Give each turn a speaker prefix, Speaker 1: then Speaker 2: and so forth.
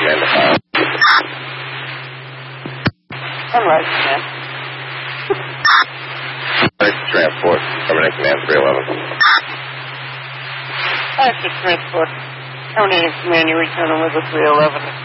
Speaker 1: command to file.
Speaker 2: Sunrise command.
Speaker 1: Transport. Terminating command 311.
Speaker 2: Access transport. Terminating command, you return on level 311.